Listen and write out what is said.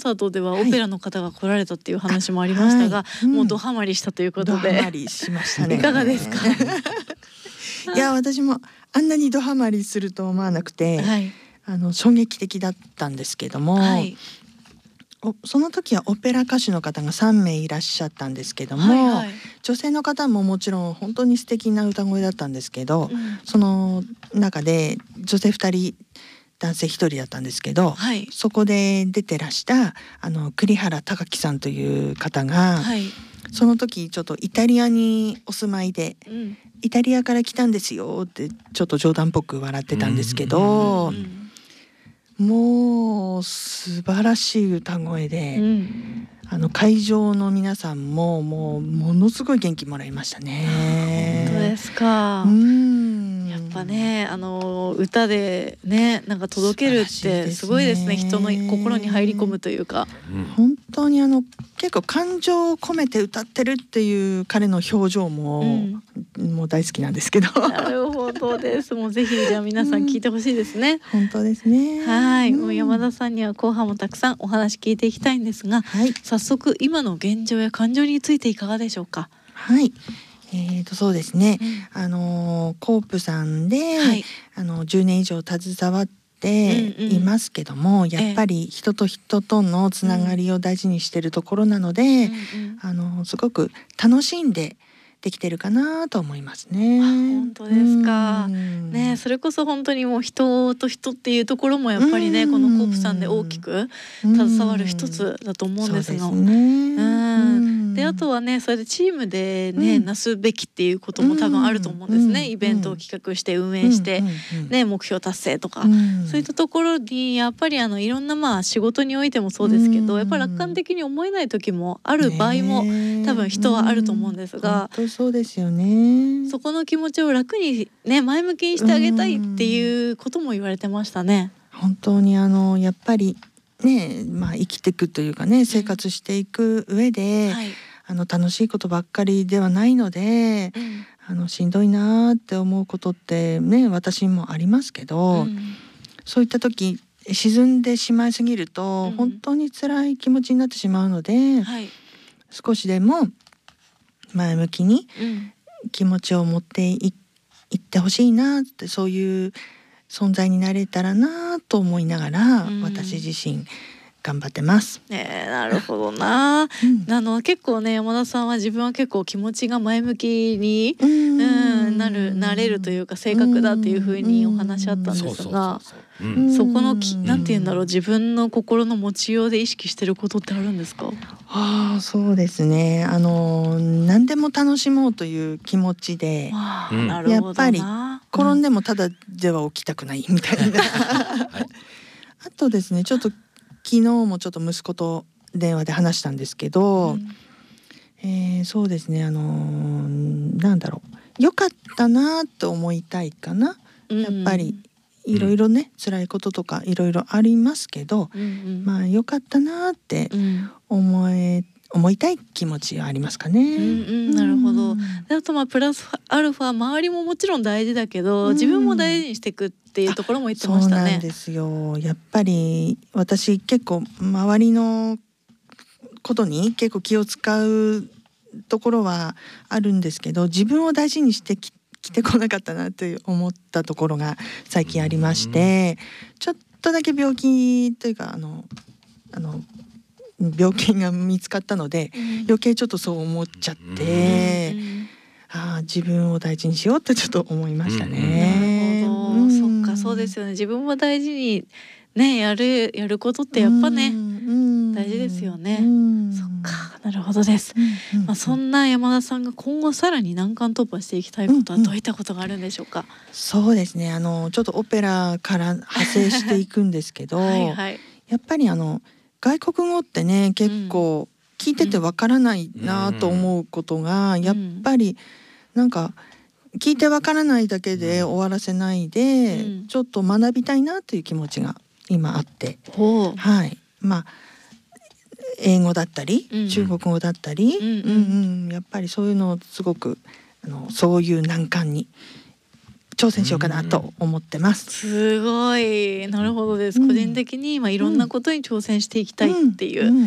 サートではオペラの方が来られたっていう話もありましたが、もうドハマりしたということで、 ドハマりしましたね。 いかがですか？ いや私もあんなにドハマりすると思わなくて、 はい、 衝撃的だったんですけども、 はい、 その時はオペラ歌手の方が3名いらっしゃったんですけども、 はいはい、 女性の方ももちろん本当に素敵な歌声だったんですけど、 うん、 その中で女性2人男性1人だったんですけど、 はい、 そこで出てらした栗原孝樹さんという方が、 はい、 その時ちょっとイタリアにお住まいで、 うん、 イタリアから来たんですよってちょっと冗談っぽく笑ってたんですけど、もう素晴らしい歌声で、会場の皆さんももうものすごい元気もらいましたね。 本当ですか。やっぱね、歌でね、なんか届けるってすごいですね。人の心に入り込むというか、 本当に結構感情を込めて歌ってるっていう彼の表情も、もう大好きなんですけど。 なるほどです。もうぜひじゃあ皆さん聞いてほしいですね。 本当ですね。 はい、もう山田さんには後半もたくさんお話聞いていきたいんですが、 はい、 早速今の現状や感情についていかがでしょうか？ はい。そうですね、コープさんで、 はい、 10年以上携わっていますけども、やっぱり人と人とのつながりを大事にしているところなので、すごく楽しんでできてるかなと思いますね。 本当ですか。ね、それこそ本当にもう人と人っていうところもやっぱりね、このコープさんで大きく携わる一つだと思うんですが、であとはね、それでチームでね、なすべきっていうことも多分あると思うんですね。イベントを企画して運営して、ね、目標達成とか、そういったところにやっぱりいろんな仕事においてもそうですけど、やっぱり楽観的に思えない時もある場合も多分人はあると思うんですが、 そうですよね。 そこの気持ちを楽にね、前向きにしてあげたいっていうことも言われてましたね。 本当にやっぱりね、生きていくというかね、生活していく上で、楽しいことばっかりではないので、しんどいなって思うことってね、私もありますけど、そういった時沈んでしまいすぎると、本当に辛い気持ちになってしまうので、少しでも前向きに気持ちを持っていってほしいなって、そういう存在になれたらなと思いながら、私自身頑張ってます。 なるほどな。結構ね、山田さんは自分は結構気持ちが前向きになれるというか性格だっていう風にお話あったんですが、そこのなんて言うんだろう、自分の心の持ちようで意識してることってあるんですか？ そうですね。何でも楽しもうという気持ちで、やっぱり転んでもただでは起きたくないみたいな。あとですね、ちょっと昨日もちょっと息子と電話で話したんですけど、そうですね、なんだろう、良かったなと思いたいかな。やっぱりいろいろね、辛いこととかいろいろありますけど、良かったなって思いたい気持ちはありますかね。 なるほど。であとプラスアルファ、周りももちろん大事だけど、自分も大事にしていくっていうところも言ってましたね。 そうなんですよ。やっぱり私結構周りのことに結構気を使うところはあるんですけど、自分を大事にしてきてこなかったなって思ったところが最近ありまして、ちょっとだけ病気というか病気が見つかったので、余計ちょっとそう思っちゃって、自分を大事にしようってちょっと思いましたね。 なるほど、そっか、そうですよね。自分も大事にね、やることってやっぱね、大事ですよね。そっか、なるほどです。そんな山田さんが今後さらに難関突破していきたいことはどういったことがあるんでしょうか？ そうですね、ちょっとオペラから派生していくんですけどやっぱり外国語ってね、結構聞いててわからないなと思うことが、やっぱりなんか聞いてわからないだけで終わらせないで、ちょっと学びたいなという気持ちが今あって、英語だったり、中国語だったり、やっぱりそういうのをすごくそういう難関に挑戦しようかなと思ってます。 すごい、なるほどです。個人的にいろんなことに挑戦していきたいっていう